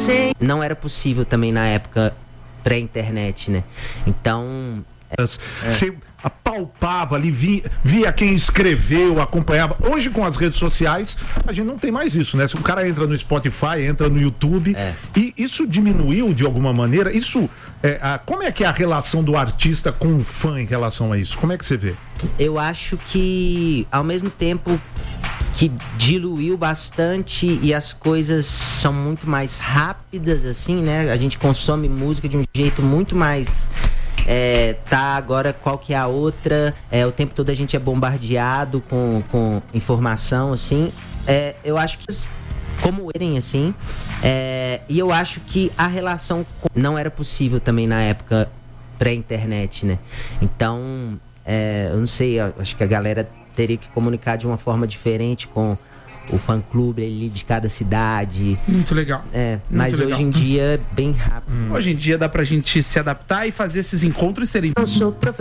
sei. Não era possível também na época pré-internet, né? Então... Você apalpava ali, via quem escreveu, acompanhava. Hoje, com as redes sociais, a gente não tem mais isso, né? Se o cara entra no Spotify, entra no YouTube, e isso diminuiu de alguma maneira. Isso, como é que é a relação do artista com o fã em relação a isso? Como é que você vê? Eu acho que, ao mesmo tempo que diluiu bastante e as coisas são muito mais rápidas, assim, né? A gente consome música de um jeito muito mais... tá, agora qual que é a outra, o tempo todo a gente é bombardeado com informação, assim, eu acho que como erem, assim, e eu acho que a relação não era possível também na época pré-internet, né? Então, eu não sei, eu acho que a galera teria que comunicar de uma forma diferente com o fã-clube ali de cada cidade. Muito legal. Mas legal. Hoje em dia é bem rápido. Hoje em dia dá pra gente se adaptar e fazer esses encontros serem... Eu sou professor.